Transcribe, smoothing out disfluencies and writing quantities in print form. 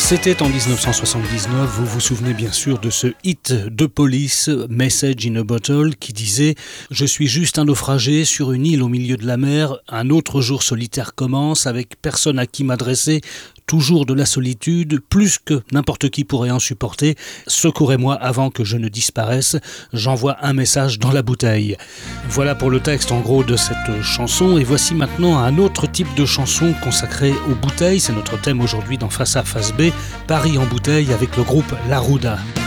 C'était en 1979, vous vous souvenez bien sûr de ce hit de Police, Message in a Bottle, qui disait « Je suis juste un naufragé sur une île au milieu de la mer, un autre jour solitaire commence, avec personne à qui m'adresser, toujours de la solitude, plus que n'importe qui pourrait en supporter. Secourez-moi avant que je ne disparaisse, j'envoie un message dans la bouteille. » Voilà pour le texte en gros de cette chanson, et voici maintenant un autre type de chanson consacrée aux bouteilles. C'est notre thème aujourd'hui dans Face A, Face B, Paris en bouteille avec le groupe La Ruda.